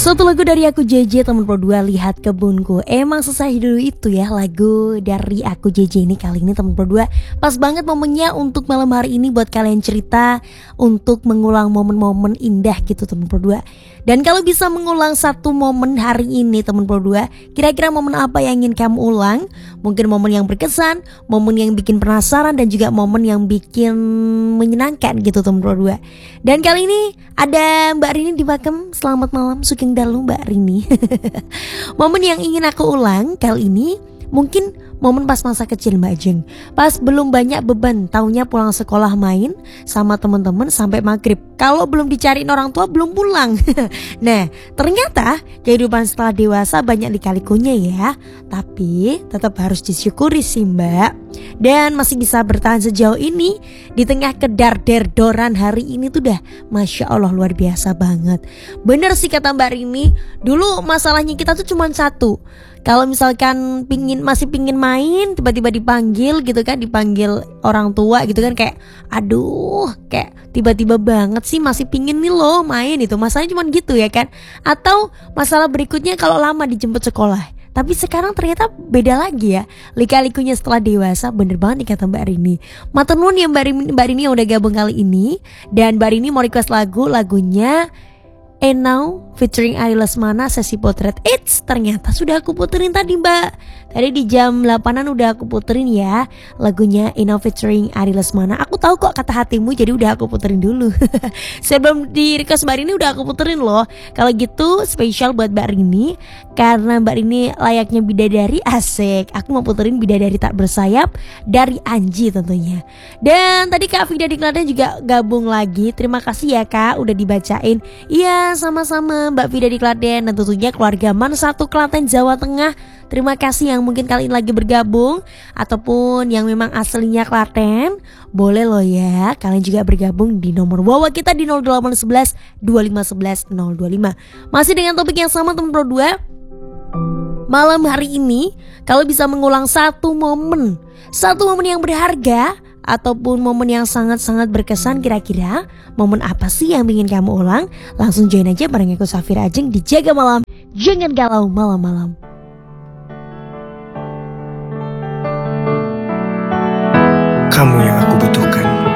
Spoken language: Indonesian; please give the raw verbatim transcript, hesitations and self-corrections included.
Satu lagu dari aku J J teman pro dua, Lihat Kebunku. Emang selesai dulu itu ya lagu dari aku J J ini kali ini teman pro dua. Pas banget momennya untuk malam hari ini buat kalian cerita, untuk mengulang momen-momen indah gitu teman pro dua. Dan kalau bisa mengulang satu momen hari ini teman pro dua, kira-kira momen apa yang ingin kamu ulang? Mungkin momen yang berkesan, momen yang bikin penasaran, dan juga momen yang bikin menyenangkan gitu teman pro dua. Dan kali ini ada Mbak Rini di Pakem. Selamat malam, Sugeng Dalu Mbak Rini. Momen yang ingin aku ulang kali ini mungkin momen pas masa kecil Mbak Jeng. Pas belum banyak beban, taunya pulang sekolah main sama teman-teman sampai maghrib. Kalau belum dicariin orang tua belum pulang. Nah, ternyata kehidupan setelah dewasa banyak lika-likunya ya. Tapi tetap harus disyukuri sih Mbak. Dan masih bisa bertahan sejauh ini di tengah kedar-derdoran hari ini tuh dah Masya Allah luar biasa banget. Bener sih kata Mbak Rini, dulu masalahnya kita tuh cuma satu. Kalau misalkan pingin masih pingin main, tiba-tiba dipanggil gitu kan, dipanggil orang tua gitu kan, kayak aduh, kayak tiba-tiba banget sih masih pingin nih loh main itu. Masalahnya cuma gitu ya kan. Atau masalah berikutnya kalau lama dijemput sekolah. Tapi sekarang ternyata beda lagi ya, lika-likunya setelah dewasa. Bener banget nih kata Mbak Rini. Matur nuwun ya Mbak Rini, Mbak Rini yang udah gabung kali ini. Dan Mbak Rini mau request lagu, lagunya And Now featuring Ari Lesmana, Sesi Potret. Eits, ternyata sudah aku puterin tadi Mbak. Tadi di jam delapanan udah aku puterin ya lagunya And Now featuring Ari Lesmana. Aku tahu kok kata hatimu, jadi udah aku puterin dulu. Sebelum di request Mbak Rini udah aku puterin loh. Kalau gitu spesial buat Mbak Rini, karena Mbak Rini layaknya bidadari, asik. Aku mau puterin Bidadari Tak Bersayap dari Anji tentunya. Dan tadi Kak Vida di Klaten juga gabung lagi. Terima kasih ya Kak udah dibacain. Iya, sama-sama Mbak Vida di Klaten, dan tentunya keluarga Man satu Klaten Jawa Tengah. Terima kasih yang mungkin kali ini lagi bergabung, ataupun yang memang aslinya Klaten. Boleh loh ya kalian juga bergabung di nomor wawa kita di nol delapan satu satu dua lima satu satu nol dua lima. Masih dengan topik yang sama teman pro dua. Malam hari ini kalau bisa mengulang satu momen, satu momen yang berharga ataupun momen yang sangat-sangat berkesan, kira-kira momen apa sih yang ingin kamu ulang? Langsung join aja bareng aku Safira Ajeng di Jaga Malam. Jangan galau malam-malam. Kamu yang